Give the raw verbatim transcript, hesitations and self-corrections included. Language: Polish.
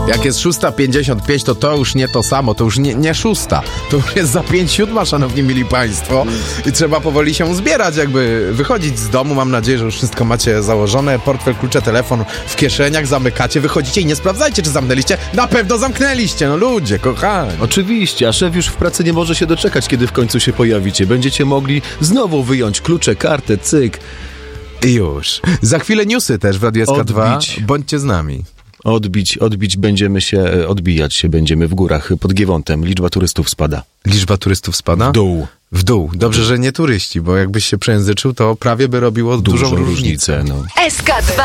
Jak jest szósta pięćdziesiąt pięć, to to już nie to samo, to już nie, nie szósta. To już jest za pięć siódma, szanowni mili państwo. I trzeba powoli się zbierać, jakby wychodzić z domu. Mam nadzieję, że już wszystko macie założone. Portfel, klucze, telefon w kieszeniach, zamykacie, wychodzicie i nie sprawdzajcie, czy zamknęliście. Na pewno zamknęliście, no ludzie, kochani. Oczywiście, a szef już w pracy nie może się doczekać, kiedy w końcu się pojawicie. Będziecie mogli znowu wyjąć klucze, kartę, cyk. I już. Za chwilę newsy też w Radiu S K dwa. Odbić. Bądźcie z nami. Odbić, odbić będziemy się, odbijać się będziemy w górach pod Giewątem. Liczba turystów spada. Liczba turystów spada? W dół. W dół. Dobrze, że nie turyści, bo jakbyś się przejęzyczył, to prawie by robiło dużą, Dużą różnicę. różnicę, no. S K dwa.